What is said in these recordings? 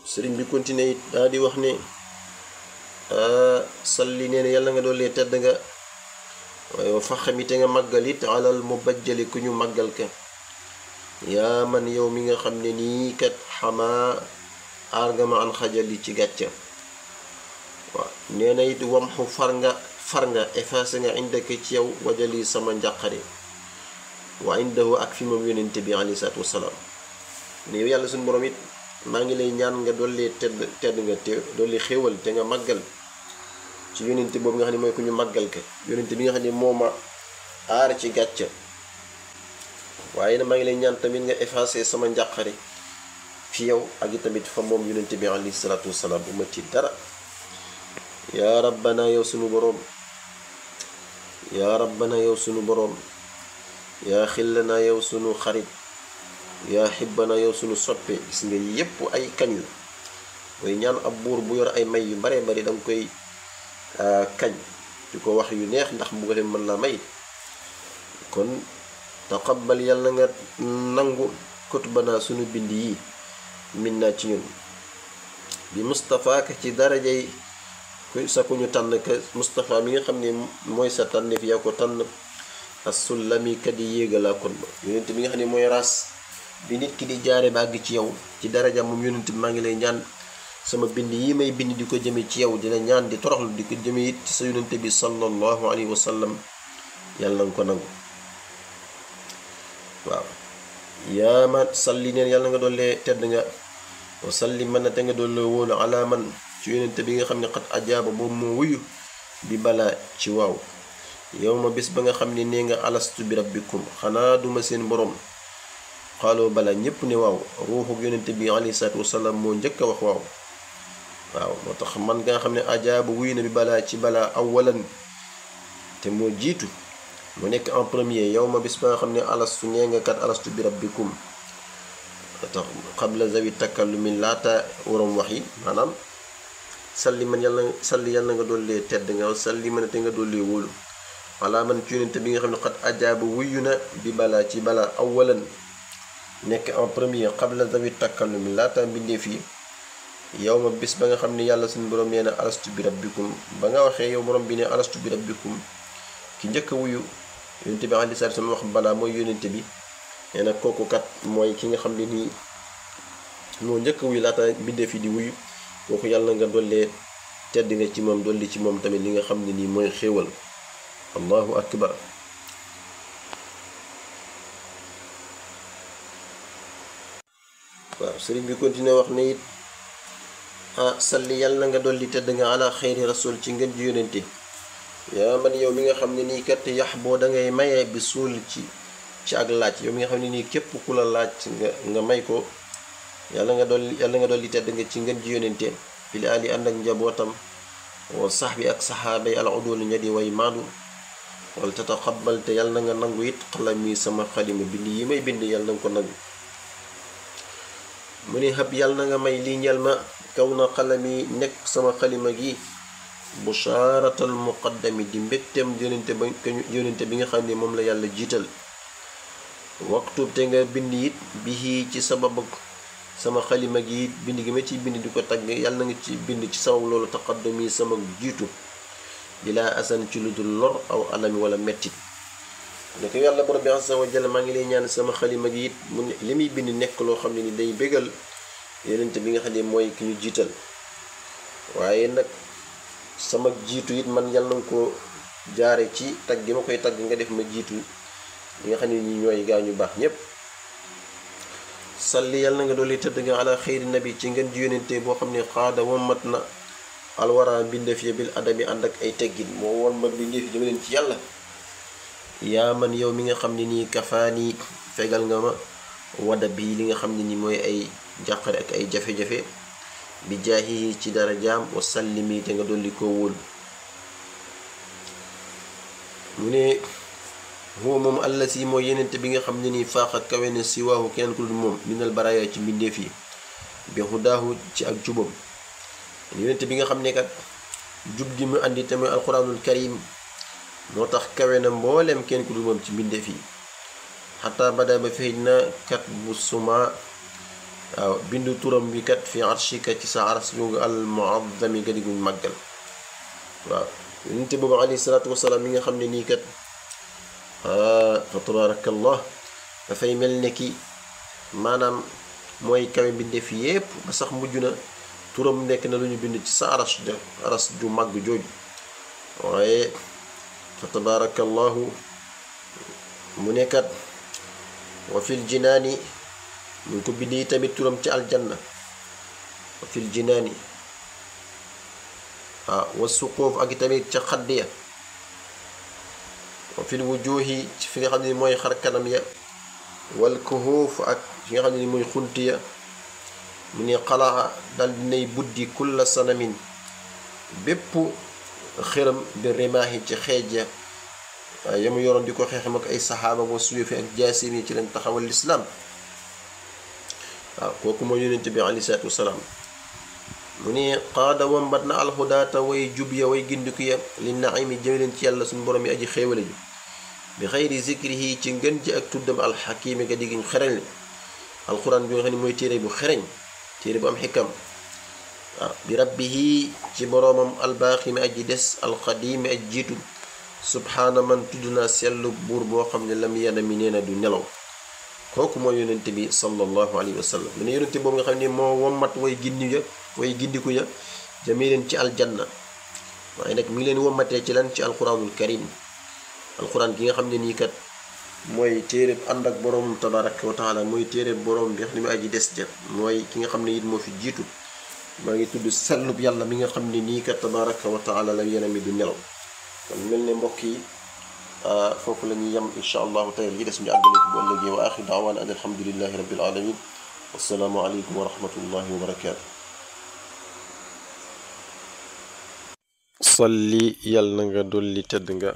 sëriñ bi continué it daa di wax ne salli nee na yàlla nga doole tedd nga waaye wa faxamite nga màggal it alal mu bajjali ku ñu màggal ka yaa man yow mi nga xam ne nii kat xamaa aar nga ma an xajali ci gàcca waaw nee na it wamxu far nga effacé nga indaka ci yow wajali sama njàqare wa indahu ak fi moom yonente bi alayhi salaatu wasalaam ne yow yàlla suñu borom it maa ngi lay ñaan nga dolli tedd nga te dolli xéewal te nga màggal ci yonente boobu nga xam ne mooy ku ñu màggal ka yonente bi nga xam ne moo ma aar ci gàcca waaye nag maa ngi lay ñaan tamit nga effacé sama njàqare fi yow ak i tamit fa moom yonente bi alayhi salaatu wasalaam bu ma ci dara yaa rabbana yow sunu boroom yaa rabbana yow sunu boroom yaa xillana yow sunu xarit yaa xibbana yow sunu soppe gis nga yépp ay kañ la mooy ñaan ab buur bu yor ay may yu bare bari danga koy kañ di ko wax yu neex ndax bu ko dem mën la may kon taqabbal yàlla nga nangu kutubana sunu bind yi min naa ci ñun bi Mustafa ka ci darajay sa ku ñu tànn ka Mustafa mi nga xam ne mooy sa tànneef yaa ko tànn as-sullami kat yi yéegalaa kon ba yonent bi nga xam ne mooy ras bi nit ki di jaare ba àgg ci yow ci daraja moom yonent bi maa ngi lay ñaan sama bind yi may bind di ko jëme ci yow dina ñaan di toroxlu di ko jëme it ci sa yonent bi sallallahu alayhi wa sallam yàlla nga ko nangu waaw yaa ma salli neen yàlla nga doole tedd nga wa salli mën na te nga doole wóolu ala man ci yonent bi nga xam ne xat ajaaba boobu moo wuyu bi balaa ci waaw yow ma bis ba nga xam ne nee nga alastu bi rabbikum xanaa duma seen borom xaaloo bala ñépp ne waaw ruuxu yonente bi alayhi salaatu wasalaam moo njëkk a wax waaw moo tax man nga xam ne ajaaba wuyu na bi balaa ci balaa awalan te moo jiitu mu nekk en premier yow ma bis ba nga xam ne alastu nee nga kat alastu bi rabbikum tax xabla zawi takallumi laata waroom wax yi maanaam salli yàlla nga dollee tedd nga salli man te nga dollee wóolu wala man ci yonente bi nga xam ne xat ajaaba wuyu na bi balaa ci balaa awalan nekk en premier xabla zawi takallumi laata mbindee fii yow ma bis ba nga xam ne yàlla suñu borom nee na alastu bi rabbikum ba nga waxee yow borom bi ne alastu bi rabbikum ki njëkk a wuyu yonente bi alayhi salaatu wa salaam wax balaa mooy yonente bi nee na kooku kat mooy ki nga xam ne nii moo njëkk a wuyu laata mbindee fii di wuyu kooku yàlla nga dollee tedd nga ci moom dolli ci moom tamit li nga xam ne nii mooy xéewal allahu akbar waaw sëriñ bi continué wax ne it salli yàlla nga dolli tedd nga ala xayri rasul ci ngeen ji yonente yaa man yow mi nga xam ne nii kat yax boo dangay mayee bi suul ci ak laaj yow mi nga xam ne nii képp ku la laaj nga may ko yàlla nga dolli tedd nga ci ngeen ji yonente fil ali ànd ak njabootam wa sax bi ak saxaaba yi al udul ña di way maandu wala tataqabbal te yàlla na nga nangu it xalami sama xalima bind yi may bind yàlla na nga ko nangu mu ne xab yàlla na nga may lii ñel ma kaw na xalami nekk sama xalima gi bushaaratal muqaddami di mbégteem yonente bi nga xam ne moom la yàlla jiital waktub te nga bind it bi ci sababu sama xalima gi bind gi ma ciy bind di ko tagg yàlla na nga ci bind ci sabab loolu taqaddumi sama jiitu bilaa asan ci lu dul lor aw alami wala mettit ne ko yàlla borom bi azza wa jalla maa ngi lay ñaan sama xalima gi it mu li muy bind nekk loo xam ne ni day bégal yonente bi nga xam ne mooy ki ñu jiital waaye nag sama jiitu it man yàlla na nga ko jaare ci tagg gi ma koy tagg nga def ma jiitu li nga xam ne ñi ñooy gaa ñu baax ñépp salli yàlla na nga doole tëdd nga ala xayri nabi ci ngeen ji yonente boo xam ne xaada wommat na alwara bindeef ya bil adabi ànd ak ay teggin moo woon ma bindeef yi jëme leen ci yàlla yaa man yow mi nga xam ne nii kafaani fegal nga ma wada bii li nga xam ne ni mooy ay jàqare ak ay jafe-jafe bi jaahi ci dara jaam wa sallimi te nga dolli koo wóolu mu ne huwa moom allasi mooy yenente bi nga xam ne nii faaxa kawe ne si waahu kenn ku dul moom minal baraya ci mbindeef yi bi hudaahu ci ak jubam yonente bi nga xam ne kat jub gi mu andi tamit alquranul karim moo tax kawe na mboolem kenn ku dul moom ci mbindeef yi xataa bada ba feeñ na kat bu suma waaw bindu turam bi kat fi arshika ci sa aras googu al muazzami ga di guñ màggal waaw yonente boobu alayhi salaatu wasalaam mi nga xam ne nii kat fa tabarakallah dafay mel ne ki maanaam mooy kawe mbindeef yépp ba sax mujj na turam nekk na lu ñu bind ci sa aras ju màgg jooju waaye fa tabarakallahu mu nekkat wa fil jinaani ñu ngi ko bindi tamit turam ci aljanna wa fil jinaani wa suquuf ak tamit ca xadd ya wa fil wujuhi ci fi nga xam ne mooy xar kanam ya wal kuhuuf ak fi nga xam ne mooy xunti ya mu ne xalaa dal dinay buddi kulla sanamin bépp xëram bi rimaahi ci xeej ya yamu yoroon di ko xeexam ak ay saxaaba wa suyufi ak jaasim yi ci leen taxawal lislaam waaw kooku mooy yonent bi alayhi salaatu wasalaam mu ne qaada wambat na alxudaata way jub ya way gindiku ya li naimi jëme leen ci yàlla suñu borom yi aji xéewale ji bi xayri zikrihi ci ngën ji ak tuddam alxakimi ga diggiñ xereñ li alquran bi nga xam ne mooy téere bu xereñ téere bu am xikam waaw bi rabbihi ci boroomam albaaxi mi aji des alqadimi aj jiitu subhaana man tudd naa sellu buur boo xam ne lam yana mi nee na du nelaw kooku mooy yonente bi sallallahu alayhi wa sallam mu ne yonente boobu nga xam ne moo wommat way gindiku ya jëmee leen ci aljanna waaye nag mi ngi leen wommatee ci lan ci alquranul karim alquran gi nga xam ne nii kat mooy téere ànd ak boroom tabaraka wa taala mooy téere boroom bi nga xam ne mu aji des ja mooy ki nga xam ne it moo fi jiitu maa ngi tudd sellub yàlla mi nga xam ne nii kat tabaraka wa taala la yena mi du nelaw kon mel ne mbokk yi foofu la ñuy yem insha allahu tayal yi des ñu àggale ko bu ëllëgee wa axir daawaana an alhamdulillahi rabbil alamin wassalaamu aleykum wa rahmatullahi wa barakaatu salli yàlla na nga dolli tedd nga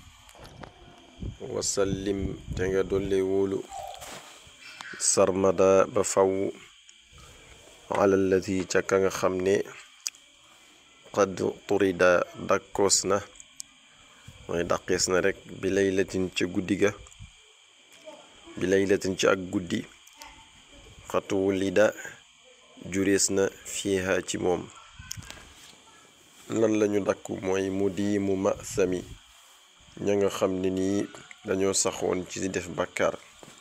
wasallim te nga dolli wóolu sarmada ba faw ala alladi ca ka nga xam ne qad turida dakkoos na mooy daqees na rek bi laylatin ca guddi ga bi laylatin ci ak guddi xatu wulida jurees na fiiha ci moom lan lañu dakku mooy mu di mu masami ña nga xam ne nii dañoo saxoon ci def bàkkaar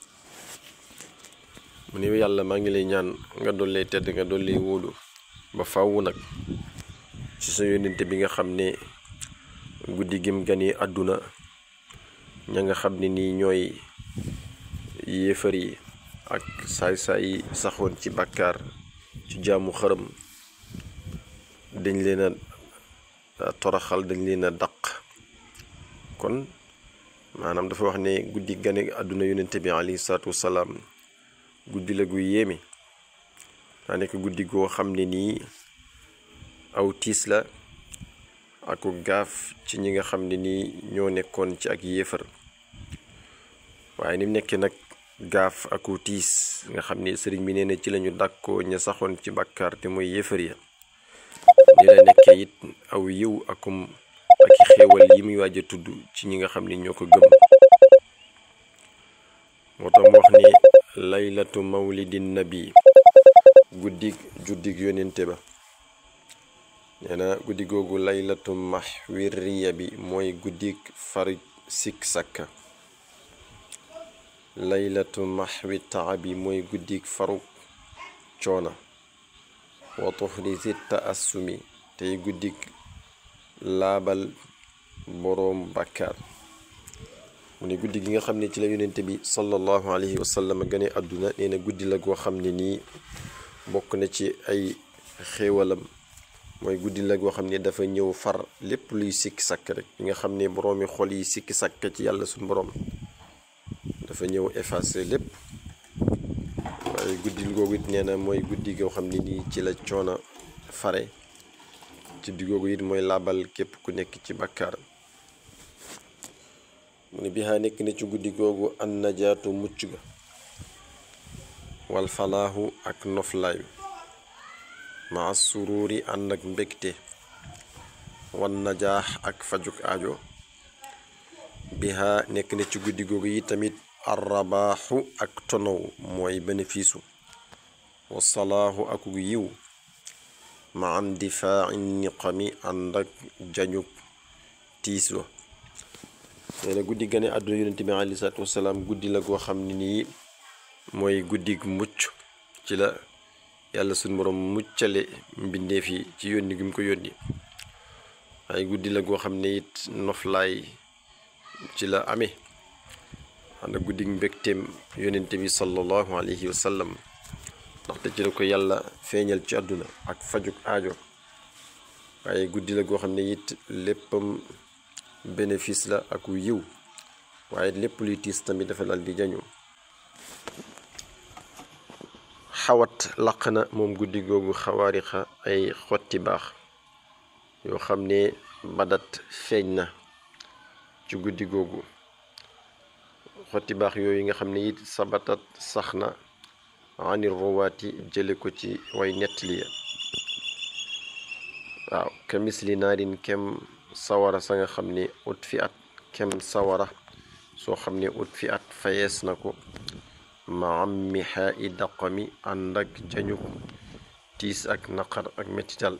mu ne yàlla maa ngi lay ñaan nga dollee tedd nga dollee wóolu ba fàww nag ci sa yónnente bi nga xam ne guddi gim gani àdduna ña nga xam ne nii ñooy yéefar yi ak saay-saay yi saxoon ci bàkkaar ci jaamu xërëm dañ leen a toraxal dañ leen a daq kon maanaam dafa wax ne guddi gane àdduna yonente bi alayhi salaatu wasalaam guddi la guy yéeme daa nekk guddi goo xam ne nii aw tiis la aku gaaf ci ñi nga xam ne nii ñoo nekkoon ci ak yéefar waaye ni mu nekkee nag gaaf aku tiis nga xam ne sëriñ bi nee na ci lañu dàkkoo ña saxoon ci bàkkaar te mooy yéefar ya ni la nekkee it aw yiw akum ak i xéewal yi muy waaj a tudd ci ñi nga xam ne ñoo ko gëm moo tax mu wax ni laylatu mawlidin nabi guddig juddig yonente ba nee na guddi googu laylatu mahwiriya bi mooy guddig fari sik sakka laylatu mahwi taabi mooy guddig faru coona wa tuhri zitta assumi tey guddig laabal boroom bàkkaar mu ne guddi gi nga xam ne ci la yonente bi sallallahu alayhi wa sallam gane àdduna nee na guddi la goo xam ne nii bokk na ci ay xéewalam mooy guddi la goo xam ne dafa ñëw far lépp luy sikki sàkk rek yi nga xam ne boroomi xol yi sikki sàkk ci yàlla suñu boroom dafa ñëw effacer lépp waaye guddi googu it nee na mooy guddi goo xam ne nii ci la coono fare ci digoogu it mooy laabal képp ku nekk ci bàkkaar mu ne bihaa nekk na ci guddi googu an najaatu mucc ga wal falaahu ak noflaayu maa suruuri ànd ak mbégte wan najaax ak fajuk aajo bihaa nekk na ci guddi googu yi tamit arrabaaxu ak tonow mooy bénéfice wa salaahu aku yiw ma an difaa niqami ànd ak jañu tiis wa nee na guddi gane àdduna yonent bi alayhi salaatu wasalaam guddi la goo xam ne nii mooy guddig mucc ci la yàlla suñu borom muccale mbindeef yi ci yónni gi mu ko yónni ay guddi la goo xam ne it noflaay ci la amee ànd ak guddig mbégteem yonent bi sallallahu alayhi wa sallam ndaxte ci la ko yàlla feeñal ci àdduna ak fajuk aajo waaye guddi la goo xam ne it léppam bénéfice la ak yiw waaye lépp luy tiis tamit dafa dal di jañu xawat laq na moom guddi googu xawaarixa ay xotti baax yoo xam ne badat feeñ na ci guddi googu xotti baax yooyu nga xam ne it sabatat sax na anir ruwaati jële ko ci way nettali ya waaw ka misli naarin kem sawara sa nga xam ne ut fi at kem sawara soo xam ne ut fi at fayees na ko ma am mi xaa i daqami ànd ak jañu tiis ak naqar ak mettital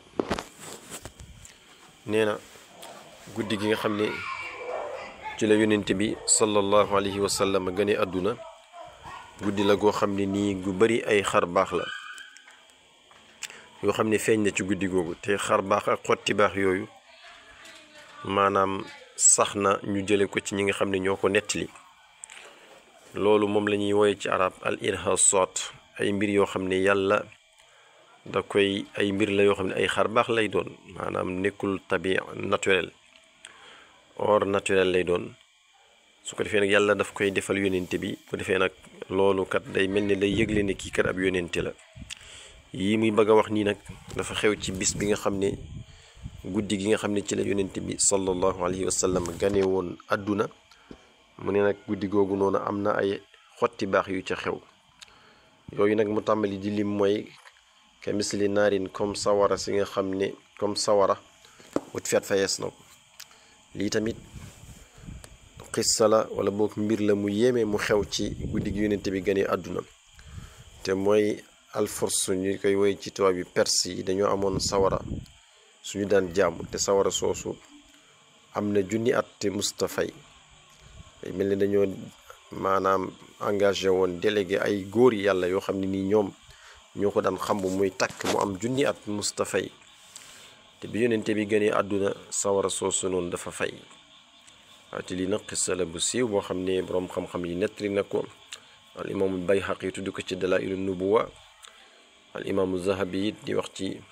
nee na guddi gi nga xam ne ci la yonent bi sallallahu alayhi wa sallam gane àdduna guddi la goo xam ne nii gu bari ay xar baax la yoo xam ne feeñ na ci guddi googu te xar baax ak xotti baax yooyu maanaam sax na ñu jële ko ci ñi nga xam ne ñoo ko nettali loolu moom la ñuy woye ci arab al irhasat ay mbir yoo xam ne yàlla da koy ay mbir la yoo xam ne ay xar baax lay doon maanaam nekkul tabi naturel or naturel lay doon su ko defee nag yàlla daf koy defal yónente bi bu defee nag loolu kat day mel ni lay yëgle ne kii kat ab yónente la yii muy bëgg a wax nii nag dafa xew ci bis bi nga xam ne guddi gi nga xam ne ci la yónente bi sallallahu alayhi wa sallam gane woon àdduna mu ne nag guddi googu noonu am na ay xotti baax yu ca xew yooyu nag mu tàmbali di lim mooy ka misli naarin comme sawara si nga xam ne comme sawara wut feet fa yees na ko lii tamit xissa la wala boog mbir la mu yéeme mu xew ci guddi gi yonente bi gane àdduna te mooy alfurs ñu koy woy ci tubaab bi perse yi dañoo amoon sawara suñu daan jaamu te sawara soosu am na junni at te musta fay mel ni dañoo maanaam engagé woon délégué ay góor yàlla yoo xam ne nii ñoom ñoo ko daan xamb muy takk mu am junni at musta fay te bi yonente bi gënee àdduna sawara soosu noonu dafa fay waaw te lii nag xissa la bu siiw boo xam ne boroom xam-xam yi nettali na ko al imaamu Bayhaqi tudd ko ci Dalaa'ilu Nubuwwa al imaamu Zahabi it di wax ci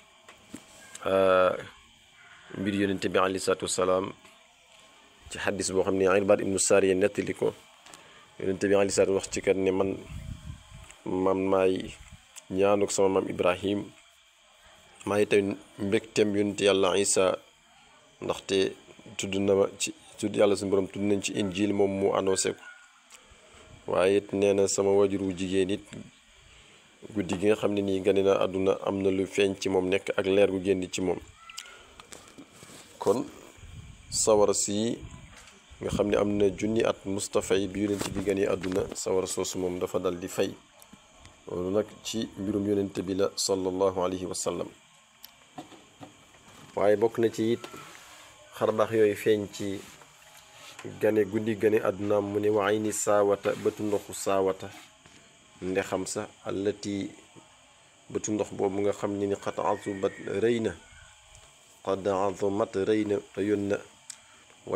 mbir yonente bi alayhi salaatu wasalaam ci xaddis boo xam ne Irbaad ibnu Saariya nettali ko yonente bi alayhi salaatu wax ci kat ne man maay ñaanuk sama maam Ibrahim maay tamit mbégteem yonente yàlla Isa ndaxte tudd na ma ci tudd yàlla suñu borom tudd nañ ci injil moom mu annoncé ko waaye it nee na sama wajur wu jigéen it guddi gi nga xam ne nii gane na àdduna am na lu feeñ ci moom nekk ak leer gu génn ci moom kon sawara si nga xam ne am na junni at Mustafa yi bi yonent bi gane àdduna sawara soosu moom dafa dal di fay loolu nag ci mbirum yonent bi la sallallahu alayhi wa sallam waaye bokk na ci it xarbaax yooyu feeñ ci gane guddi gane àdduna mu ne waay ni saawata bëtu ndoxu saawata ndexam sa allati bëtu ndox boobu nga xam ne ni xat azumat rëy na qad azumat rëy na rëyoon na wa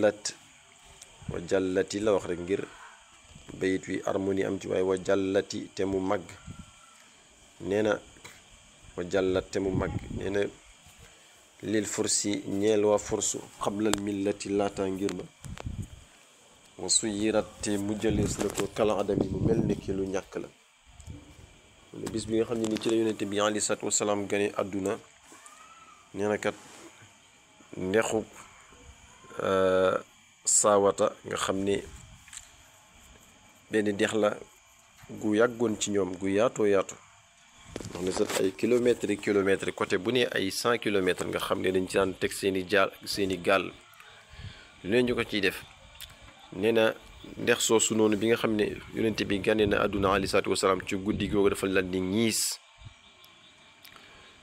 jallati la wax rek ngir bayit wi harmonie am ci waaye wa jallati te mu màgg nee na wa jallat te mu màgg nee na lil fursi ñeel waa fursu xablal millati laata ngir ma wa suyirat te mu jëlees na ko kala adami mu mel ni ki lu ñàkk la bis bi nga xam ne ni ci la yonente bi alayhi salaatu wasalaam gane àdduna nee na kat ndexu saawata nga xam ne benn dex la gu yàggoon ci ñoom gu yaatoo yaatu ndax ne sax ay kilomètres côté bu ne ay 100 kilomètres nga xam ne dañ ci daan teg seeni gaal lu leen ñu ko ciy def nee na ndex soosu noonu bi nga xam ne yonente bi gane na àdduna alayhi salaatu wasalaam ci guddi googu dafa lan di ñiis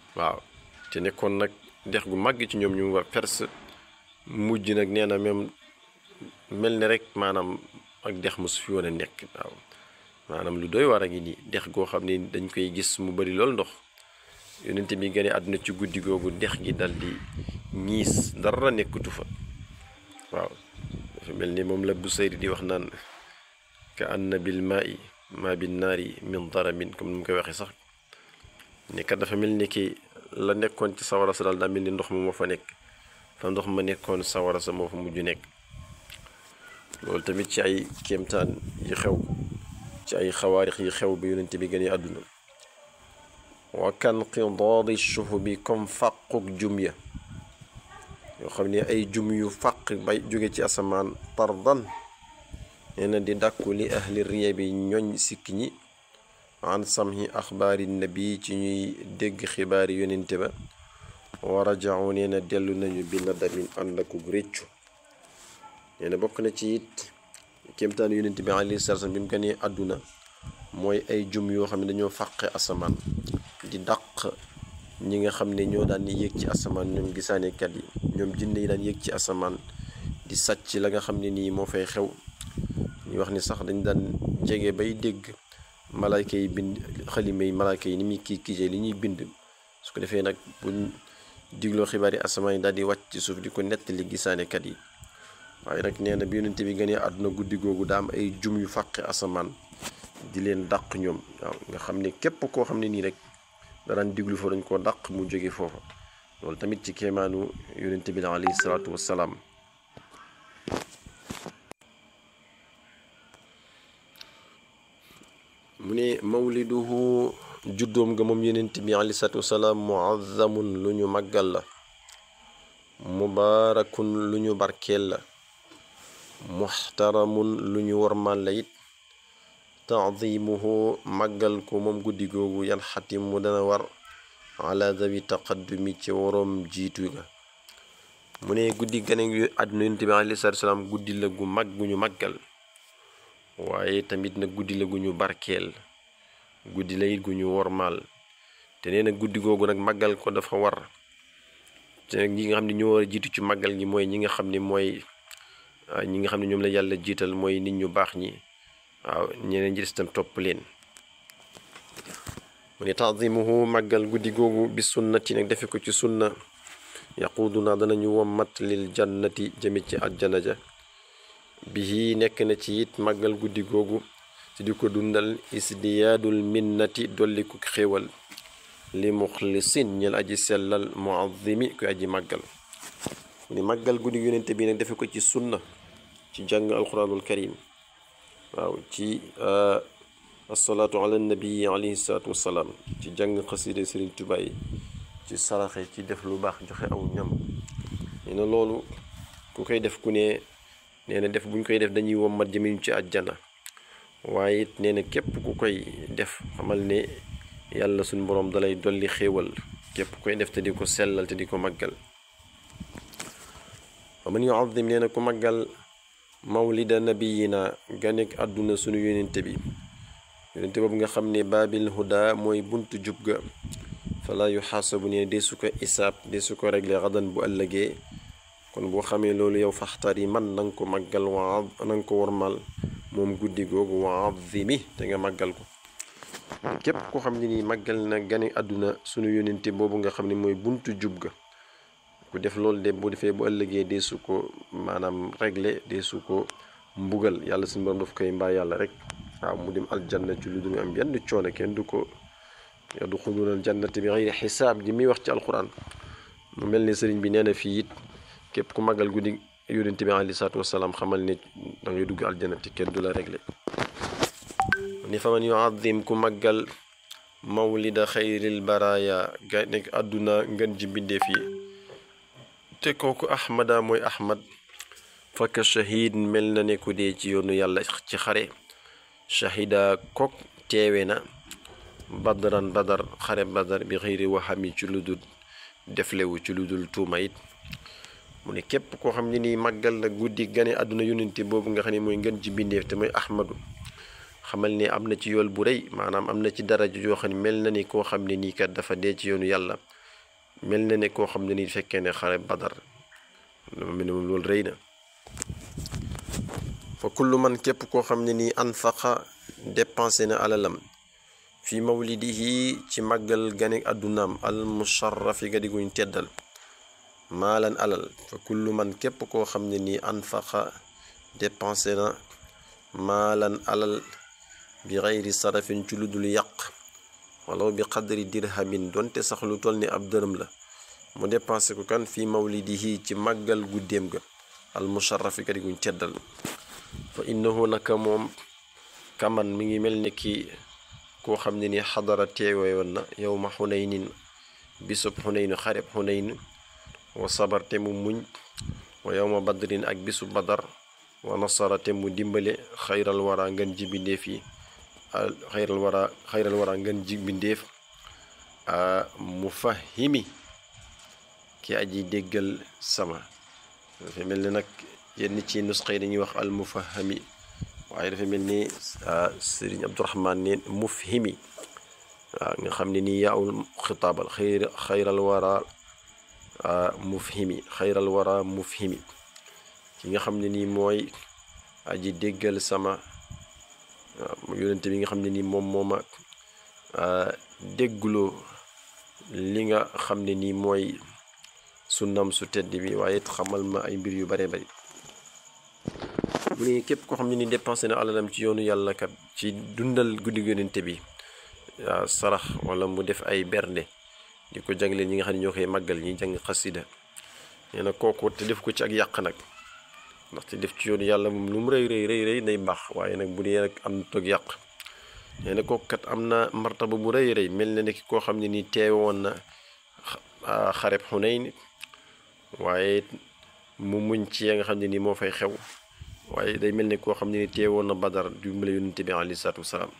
waaw te nekkoon nag dex gu màgg ci ñoom ñu war Perse mujj nag nee na même mel ni rek maanaam ak dex mosu fi woon a nekk. waaw maanaam lu doy war a ngi nii dex goo xam ne dañ koy gis mu bari lool ndox yonent bi gane àdduna ci guddi googu dex gi dal di ñiis dara nekkatu fa. waaw dafa mel ni moom la Busayri di wax naan ka anna bil maa'i ma bin naari min daramin comme ni mu koy waxee sax ne kat dafa mel ni ki la nekkoon ci sawara sa daal daa mel ni ndox ma moo fa nekk fa ndox ma nekkoon sawara sa moo fa mujj nekk. loolu tamit ci ay kéemtaan yi xew ci ay xawaarix yi xew bi yonent bi gane àdduna. wa kan qidaadi shuhubi comme fàquk jum ya yoo xam ne ay jum yu fàq bay jóge ci asamaan tardan nee na di dàkku li ahli riya bi ñoñ sikk ñi an samhi axbaari nabi ci ñuy dégg xibaari yonente ba wa rajau nee na dellu nañu bi nadamin ànd akub réccu. nee na bokk na ci it kéemtaanu yonente bi alayhi salaatu salaam bi mu gënee àdduna mooy ay jum yoo xam ne dañoo fàqe asamaan di dàq ñi nga xam ne ñoo daan yéeg ci asamaan ñoom gisaanekat yi ñoom jinne yi daan yéeg ci asamaan di sàcc la nga xam ne nii moo fay xew. ñu wax ni sax dañ daan jege bay dégg malaayka yi bind xalima yi malaayka yi ni muy kiijee li ñuy bind su ko defee nag buñ digloo xibaar yi asamaan yi daal di wàcc ci suuf di ko nettali gisaanekat yi. waaye nag nee na bi yonente bi gënee àdduna guddi googu daa am ay jum yu fàqe asamaan di leen dàq ñoom. waaw nga xam ne képp koo xam ne nii rek daraan diglu fa dañ koo dàq mu jóge foofa. loolu tamit ci kéemaanu yonente bi alayhi salaatu wassalaam. mu ne mawliduhu juddoom nga moom yonente bi alayhi salaatu wassalaam muazzamun lu ñu màggal la mubaarakun lu ñu barkeel la muxtaramun lu ñu wormal la it taadimuhu màggal ko moom guddi googu yan xatim mu dana war ala dawi taqaddumi ci waroom jiitu ga. mu ne guddi gane yu àdduna yonent bi alayhi salaatu salaam guddi la gu mag gu ñu màggal waaye tamit nag guddi la gu ñu barkeel guddi la it gu ñu wormal te nee na guddi googu nag màggal ko dafa war te ñi nga xam ne ñoo war a jiitu ci màggal gi mooy ñi nga xam ne ñoom la yàlla jiital mooy nit ñu baax ñi. waaw ñeneen ñi des tam topp leen. mu ne taadimuhu màggal guddi googu bi sunnati nag defe ko ci sunna yaquduna danañu wommat lil jannati jëme ci àjjana ja bihi nekk na ci it màggal guddi googu ci di ko dundal isdiyaadul minnati dolli ku xéewal li muxlisin ñel aji sellal muazimi kuy aji màggal. mu ne màggal guddi yonente bi nag defe ko ci sunna ci jàng alquranul karim. waaw ci asalaatu ala nabii alayhi salaatu wassalaam ci jàng xasida Sëriñ Tuubaa yi ci saraxe ci def lu baax joxe aw ñam. nee na loolu ku koy def ku ne nee na def buñ koy def dañuy wommat jëmiñ ci àjjana waaye it nee na képp ku koy def xamal ne yàlla suñ boroom dalay dolli xéewal képp koy def te di ko sellal te di ko màggal. wa man yuazim nee na ku màggal mawlida nabiyina ganek àdduna sunu yonente bi yonente boobu nga xam ne baabil huda mooy buntu jub ga fala yuxaasabu ne deesu ko isaab deesu ko réglé xadan bu ëllëgee. kon boo xamee loolu yow faxtar yi man nanga ko màggal nanga ko wormal moom guddi googu waazimi te nga màggal ko. képp koo xam ne nii màggal na gane àdduna sunu yonente boobu nga xam ne mooy buntu jub ga ku def loolu de bu defee bu ëllëgee deesu ko maanaam réglé deesu ko mbugal yàlla suñu borom daf koy mbaa yàlla rek. waaw mu dem aljanna ci lu dul am benn coono kenn du ko yadxuluuna aljannata bi xayri xisaab ji muy wax ci alquran. mu mel ni sëriñ bi nee na fii it képp ku màggal guddi yonente bi alayhi salaatu wassalaam xamal ne da ngay dugg aljanna te kenn du la réglé. ni fa man yuazim ku màggal mawlida xayril baraya ga nekk àdduna ngën ji mbindeef yi te kooku ahmada mooy ahmad fakka shahid mel na ne ku dee ci yoonu yàlla ci xare shahida kook teewe na badran badar xare badar bi xëyri waxami ci lu dul deflewu ci lu dul tuuma it. mu ne képp koo xam ne nii màggal na guddi gane àdduna yonente boobu nga xam ne mooy ngën ji mbindeef te mooy ahmadu xamal ne am na ci yool bu rëy maanaam am na ci daraja joo xam ne mel na ni koo xam ne nii kat dafa dee ci yoonu yàlla mel na ne koo xam ne ni fekkee ne xare badar dama mel ne moom loolu rëy na fa kullu man képp koo xam ne nii anfaqa dépensé na alalam fi mawlidihi ci màggal gane àddunaam al musharrafi ga diguñ teddal maalan alal fa kullu man képp koo xam ne nii anfaqa dépensé na maalan alal bi xayri sarafin ci lu dul yàq walaw bi qadri dirhamin donte sax lu toll ni ab dërëm la mu dépensé ko kan fi mawlidihi ci màggal guddeem ga al musharrafi ga diguñ teddal fa innahu naka moom kaman mi ngi mel ni ki koo xam ne ni xadara teewee woon na yawma xunaynin bisub xunaynu xareb xunayn wa sabarte mu muñ wa yawma badrin ak bisub badar wa nasarate mu dimbale xayral wara ngeen ji bindeef yi xayral wara ngeen ji bindeef mufahimi ki aji déggal sama dafa mel ni nag yenn ci nusxa yi dañuy wax al mufahami waaye dafa mel ni sëriñ Abdurahmaan ne mufhimi waaw nga xam ne nii yaawul xitaabal xayral wara mufhimi xayral wara mufhimi ki nga xam ne nii mooy aji déggal sama yonente bi nga xam ne nii moom mooma dégguloo li nga xam ne nii mooy sunnam su tedd bi waaye it xamal ma ay mbir yu bare bari bu ne képp koo xam ne ni dépensé na alalam ci yoonu yàlla kat ci dundal guddi yonente bi sarax wala mu def ay bernde di ko jàngale ñi nga xam ne ñoo koy màggal ñi jàng xasida nee na kooku te def ko ci ak yàq nag ndaxte def ci yoonu yàlla moom lu mu rëy day baax waaye nag bu dee nag am toog yàq nee na kooku kat am na martaba bu rëy mel na ne ki koo xam ne ni teewoon na xareb Xunayn waaye mu muñ ci ya nga xam ne ni moo fay xew waaye day mel ne koo xam ne ni teewoon na badar dimbale yonente bi alayhi salaatu wasalaam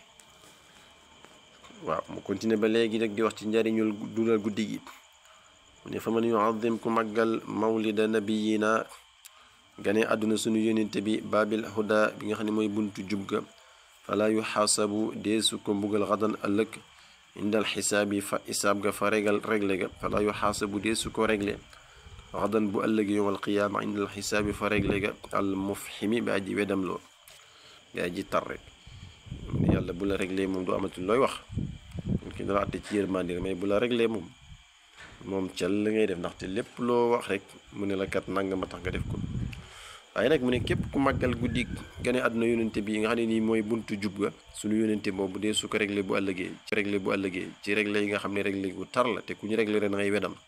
waaw mu continué ba léegi nag di wax ci njariñul dundal guddi gi mu ne fa man yuazim ku màggal mawlida nabiyina gane àdduna sunu yonente bi baabil huda bi nga xam ne mooy buntu jub ga fala yuxaasabu deesu ko mbugal xadan ëllëg indal xisaab yi fa isaab ga fa régle ga fala yuxaasabu deesu ko régle xadan bu ëllëg yowmal qiyaama indal xisaab yi fa régle ga al mufhimi bi aji wedam loo bi aji tar rek yàlla bu la réglé moom du amatul looy wax ki dala àtte ci yërmande mais bu la réglé moom cal la ngay def ndaxte lépp loo wax rek mu ne la kat nanga ma tax nga def ko waaye nag mu ne képp ku màggal guddi gane àdduna yónente bi nga xam ne nii mooy buntu jub ga suñu yónente boobu dee su ko réglé bu ëllëgee ci réglé yi nga xam ne réglé gu tar la te ku ñu réglé ren ngay wedam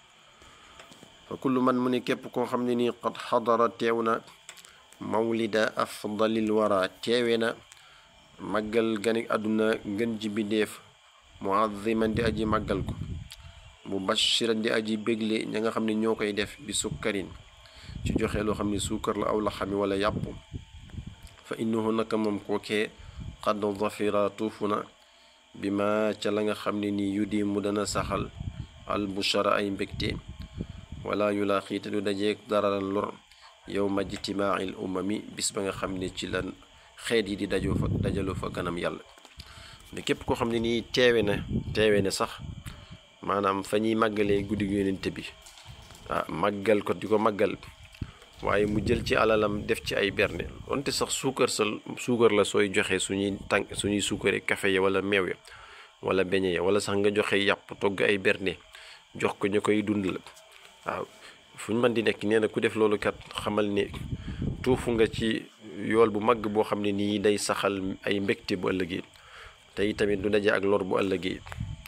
fa kullu man mu ne képp koo xam ne nii qad xadara teew na mawlida afdalil wara teewe na màggal gane àdduna ngën ji bi deef muaziman di aji màggal ko mubashiran di aji bégle ña nga xam ne ñoo koy def bi sukkarin ci joxe loo xam ne suukar la aw la xami wala yàpp fa innahu naka moom kookee qad zafira tuufu na bi ma ca la nga xam ne nii yudi mu dana saxal al bushara ay mbégte wala yu laa xiite du dajeeg dara lor yow ma jitimaa'il umami bis ba nga xam ne ci lan xeet yi di dajaloo fa kanam yàlla ne képp koo xam ne nii teewe na sax maanaam fa ñuy màggalee guddi yonente bi màggal ko di ko màggal waaye mu jël ci alalam def ci ay berne donte sax suukar la sooy joxe suñuy suukare café ya wala meew ya wala beñe ya wala sax nga joxe yàpp togg ay berne jox ko ñu koy dund la waaw fu ñu mën di nekk nee na ku def loolu kat xamal ne tuufu nga ci yool bu mag boo xam ne nii day saxal ay mbégte bu ëllëgee te tamit du daje ak lor bu ëllëgee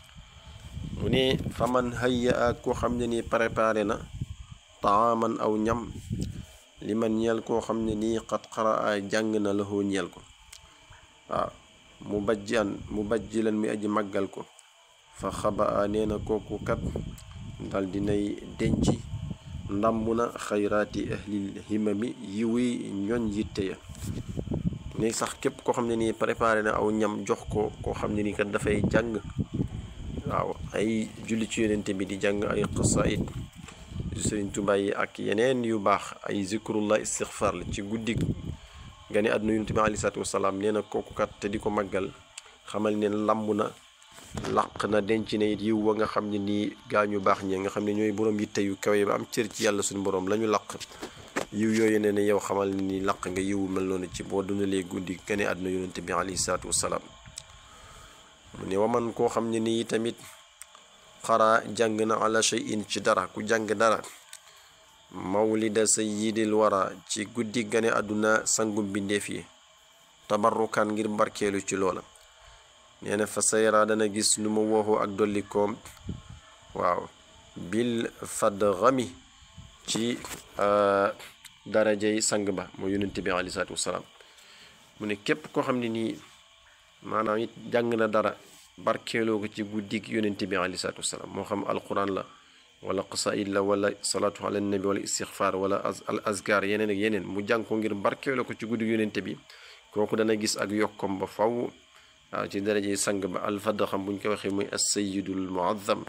mu ne faman hayya ak koo xam ne nii préparé na taaman aw ñam li man ñeel koo xam ne nii xat xara jàng na la xoo ñeel ko waaw mu bajjilan mi aji màggal ko fa xaba nee na kooku kat dal dinay denc ndàmb na xayraati ahlil himami yiwi ñoñ yitte ya ne sax képp koo xam ne nii préparé na aw ñam jox ko koo xam ne nii kat dafay jàng waaw ay julli ci yonente bi di jàng ay xasaayid Sëriñ Tuubaa yi ak yeneen yu baax ay zikrullah istixfar la ci guddi gane àdduna yonente bi aleyhi salaatu wasalaam nee na kooku kat te di ko màggal xamal ne lamb na laq na denc na it yiw wa nga xam ne nii gaañu baax ñi nga xam ne ñooy borom yitte yu kawe ba am cër ci yàlla suñu borom la ñu laq yiw yooyu nee na yow xamal ni laq nga yiwu mel noonu ci boo dundalee guddi gane àdduna yonente bi alayhi salaatu wasalaam mu ne waman koo xam ne nii tamit xaraa jàng na ala shay'in ci dara ku jàng dara mawlida sayyidil wara ci guddi gane àdduna sangum bindeef yi tabarrukan ngir barkeelu ci loola nee na fa sayra dana gis lu ma wooxu ak dollikoom waaw bil fadgami ci darajey sang ba moo yonent bi alayhi salaatu wasalaam mu ne képp koo xam ne nii maanaam it jàng na dara barkeeloo ko ci guddig yonent bi alayhi salaatu wasalaam moo xam alquran la wala qasaid la wala salaatu ala nabi wala istixfaar wala al azkar yeneen ak yeneen mu jàng ko ngir barkeeloo ko ci guddig yonent bi kooku dana gis ak yokkom ba faw waaw ci darajey sang ba alfadda xam buñ ko waxee muy as-sayyidul muazzam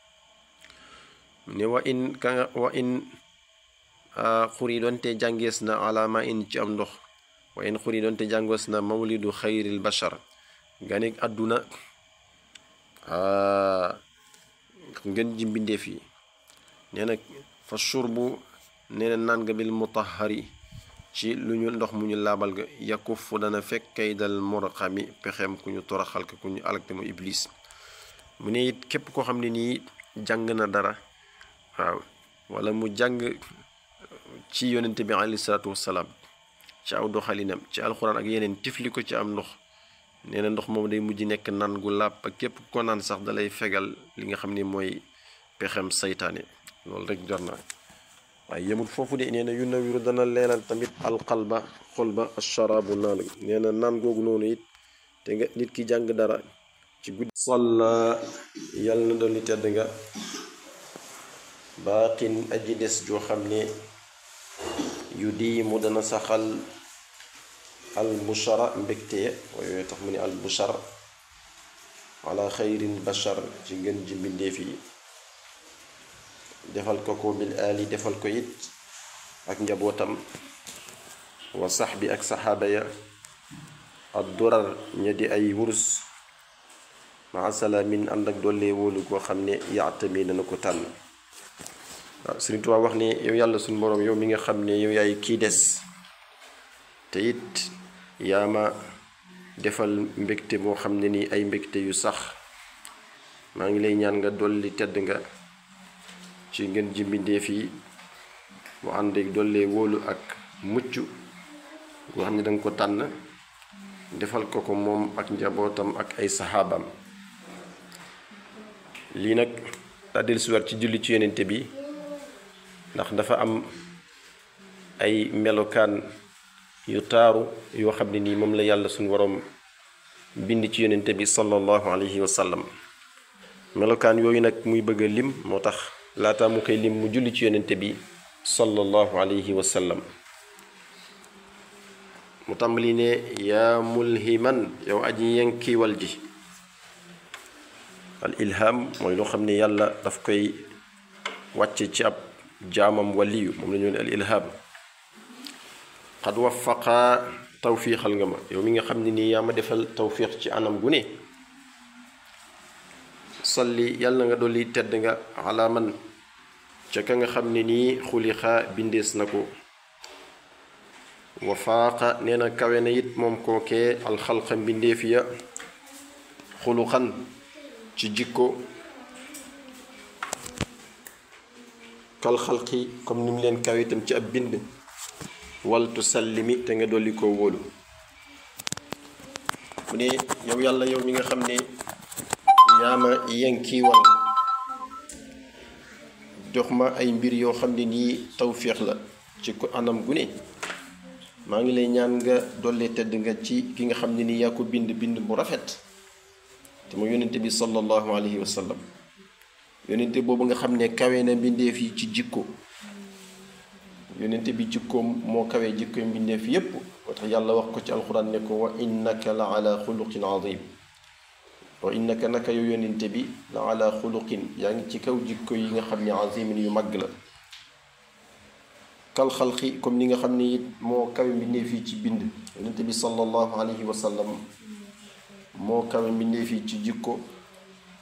ne wa in xuri doonte jàngees na alaama in ci am ndox wa in xuri doonte jàngees na mawlidu xayril bashar ganek àdduna ngeen ji mbindeef yi nee na fa shurbu nee na naan nga bil mutahari ci lu ñu ndox mu ñu laabal ga yakuf dana fekk kay dal muraqami pexeem ku ñu toraxal ka ku ñu alakte mu iblis mu ne it képp koo xam ne nii jàng na dara waaw wala mu jàng ci yonente bi alayhi salaatu wasalaam ci aw doxalinam ci alxuraan ak yeneen tifli ko ci am ndox nee na ndox moom day mujj nekk naan gu làpp ak képp ko naan sax dalay fegal li nga xam ne mooy pexem saytaane loolu rek jar na waaye yemul foofu de nee na yu nawiru dana leeral tamit alqalba xol ba asharaabu naan nee na naan googu noonu it te nga nit ki jàng dara ci guddi salla yàlla na doon li tedd nga baaqin aji des joo xam ne yu di mu dana saxal al bushara mbégte yooyu tax mu ne al bushar ala xayril bashar ci ngën ji mbindeef yi defal ko ko bil ali defal ko it ak njabootam wa sax bi ak saxaaba ya ad durar ña di ay wurus maa salaamin ànd ak dollee wóolu koo xam ne yaatami dana ko tànn waaw Sëriñ Tuubaa wax ne yow yàlla suñu boroom yow mi nga xam ne yow yaay kii des te it yaa ma defal mbégte moo xam ne nii ay mbégte yu sax maa ngi lay ñaan nga dolli tedd nga ci ngeen ji mbindeef yi mu ànd ak dollee wóolu ak mucc goo xam ne danga ko tànn defal ko ko moom ak njabootam ak ay saxaabam lii nag daa dellusiwaat ci julli ci yonente bi ndax dafa am ay melokaan yu taaru yoo xam ne nii moom la yàlla suñu waroom bind ci yonente bi sallallahu alayhi wa sallam melokaan yooyu nag muy bëgg a lim moo tax laata mu koy lim mu julli ci yonente bi sallallahu alayhi wa sallam mu tàmbali ne yaa mulhiman yow aji yenkiwal ji al ilham mooy loo xam ne yàlla daf koy wàcce ci ab jaamam waliyu moom la ñu ne al ilham xad wafaqa tawfiixal nga ma yow mi nga xam ne nii yaa ma defal tawfiix ci anam gu ne salli yàlla nga dolli tedd nga ala man ca ka nga xam ne nii xulixa bindees na ko wafaaqa nee na kawe na it moom kookee alxalqa mbindeef ya xuluxan ci jikko kal xalqi comme ni mu leen kawe itam ci ab bind waltu sallimi te nga dolli koo wóolu mu ne yow yàlla yow mi nga xam ne yaa ma yenkiiwal jox ma ay mbir yoo xam ne nii tawféex la ci ko anam gu ne maa ngi lay ñaan nga dolli tedd nga ci ki nga xam ne nii yaa ko bind bu rafet te mu yonente bi sallallahu alayhi wa sallam yonente boobu nga xam ne kawe na mbindeef yi ci jikko yonente bi jikkoom moo kawee jikkoy mbindeef yépp moo tax yàlla wax ko ci alxuraan ne ko wa innaka la ala xuluqin azim wa innaka naka yow yonente bi la ala xuluqin yaa ngi ci kaw jikko yi nga xam ne azimin yu màgg la kal xalqi comme ni nga xam ne it moo kawe mbindeef yi ci bind yonente bi sallallahu alayhi wa sallam moo kawe mbindeef yi ci jikko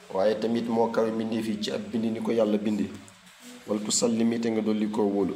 waaye tamit moo kawe mbindee fii ci ab bind ni ko yàlla bindi wala tusallimi te nga dolli koo wóolu.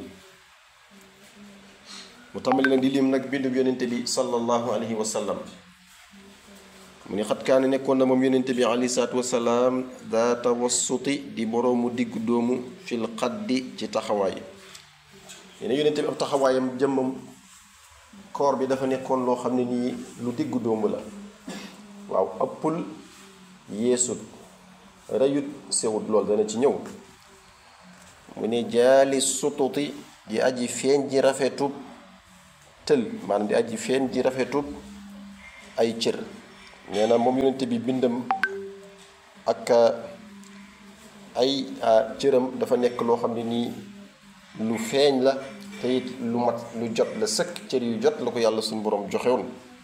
mu tàmbali nag di lim nag bindu yonente bi sallallahu alayhi wa sallam mu ni xat kaane nekkoon na moom yonente bi alayhi salaatu wasalaam daa tawassuti di boroomu diggu doomu fil xaddi ci taxawaay. yeneen yonente bi ab taxawaayam jëmmam koor bi dafa nekkoon loo xam ne nii lu diggu doomu la. waaw ëppul yeesut rëyut sewut loolu dana ci ñëw. mu ne jaali sututi di aji feeñ ji rafetub tël maanaam di aji feeñ ji rafetub ay cër. nee na moom yonente bi bindam ak ay cëram dafa nekk loo xam ne nii lu feeñ la te it lu mat lu jot la sëkk cër yu jot la ko yàlla suñu borom joxewoon.